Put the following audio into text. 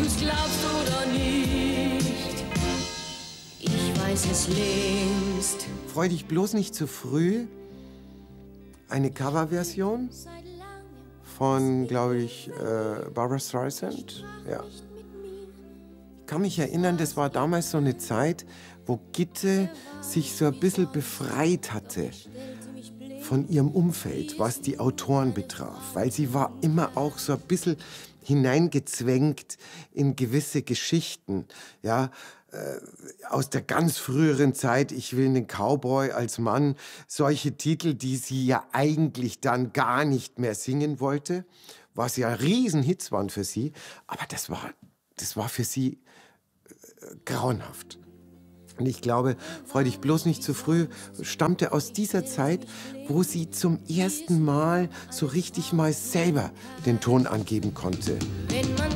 du's glaubst oder nicht. Ich weiß es längst. Freu dich bloß nicht zu früh. Eine Coverversion von, glaube ich, Barbra Streisand. Ja. Ich kann mich erinnern, das war damals so eine Zeit, wo Gitte sich so ein bisschen befreit hatte von ihrem Umfeld, was die Autoren betraf. Weil sie war immer auch so ein bisschen hineingezwängt in gewisse Geschichten. Ja, aus der ganz früheren Zeit, ich will einen Cowboy als Mann, solche Titel, die sie ja eigentlich dann gar nicht mehr singen wollte, was ja Riesenhits waren für sie, aber das war für sie grauenhaft. Und ich glaube, Freu dich bloß nicht zu früh stammte aus dieser Zeit, wo sie zum ersten Mal so richtig mal selber den Ton angeben konnte.